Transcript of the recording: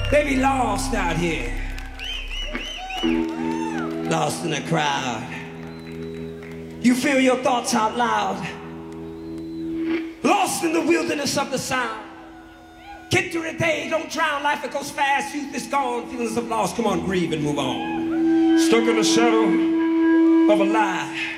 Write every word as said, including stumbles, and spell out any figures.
They be lost out here. Lost in the crowd. You feel your thoughts out loud. Lost in the wilderness of the sound. Get through the day, don't drown. Life it goes fast, youth is gone. Feelings of loss, come on, grieve and move on. Stuck in the shadow of a lie.